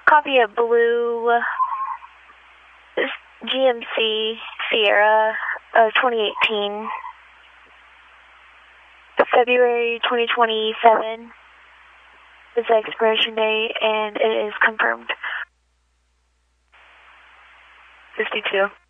Copy a blue GMC Sierra 2018. February 2027 is the expiration date, and it is confirmed. 52.